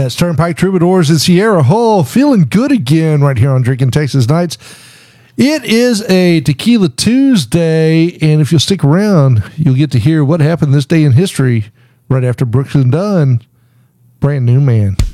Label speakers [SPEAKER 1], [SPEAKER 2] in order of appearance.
[SPEAKER 1] Yes, Turnpike Troubadours and Sierra Hull feeling good again right here on Drinking Texas Nights. It is a Tequila Tuesday, and if you'll stick around, you'll get to hear what happened this day in history right after Brooks and Dunn, Brand New Man.